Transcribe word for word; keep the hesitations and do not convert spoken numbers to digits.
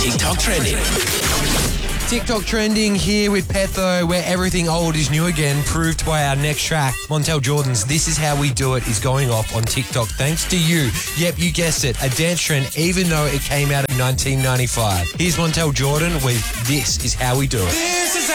TikTok trending. TikTok trending here with Petho, where everything old is new again, proved by our next track. Montel Jordan's This Is How We Do It is going off on TikTok thanks to you. Yep, you guessed it, a dance trend even though it came out in nineteen ninety-five. Here's Montel Jordan with This Is How We Do It. This is